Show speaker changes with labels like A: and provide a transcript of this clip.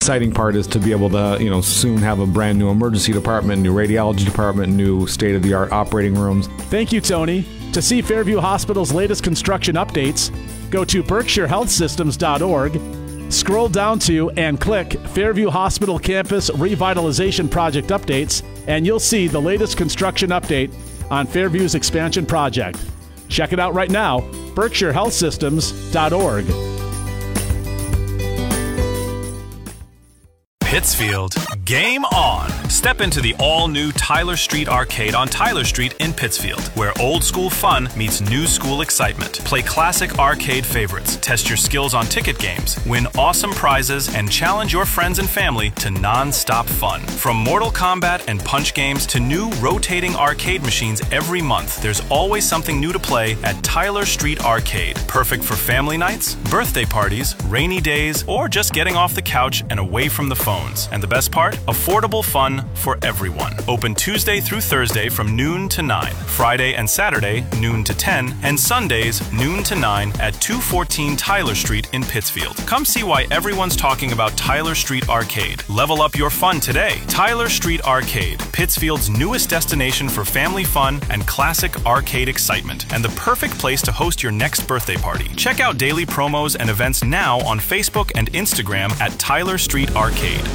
A: exciting part is to be able to, soon have a brand new emergency department, new radiology department, new state-of-the-art operating rooms.
B: Thank you, Tony. To see Fairview Hospital's latest construction updates, go to BerkshireHealthSystems.org, scroll down to and click Fairview Hospital Campus Revitalization Project Updates, and you'll see the latest construction update on Fairview's expansion project. Check it out right now, BerkshireHealthSystems.org.
C: Pittsfield, game on! Step into the all-new Tyler Street Arcade on Tyler Street in Pittsfield, where old-school fun meets new-school excitement. Play classic arcade favorites, test your skills on ticket games, win awesome prizes, and challenge your friends and family to non-stop fun. From Mortal Kombat and punch games to new rotating arcade machines every month, there's always something new to play at Tyler Street Arcade. Perfect for family nights, birthday parties, rainy days, or just getting off the couch and away from the phone. And the best part? Affordable fun for everyone. Open Tuesday through Thursday from noon to 9, Friday and Saturday noon to 10, and Sundays noon to 9 at 214 Tyler Street in Pittsfield. Come see why everyone's talking about Tyler Street Arcade. Level up your fun today. Tyler Street Arcade, Pittsfield's newest destination for family fun and classic arcade excitement, and the perfect place to host your next birthday party. Check out daily promos and events now on Facebook and Instagram at Tyler Street Arcade.